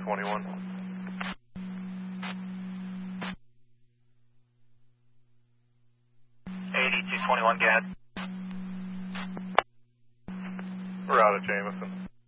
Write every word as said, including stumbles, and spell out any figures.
twenty-one. eighty-two twenty-one, G A D. We're out of Jameson.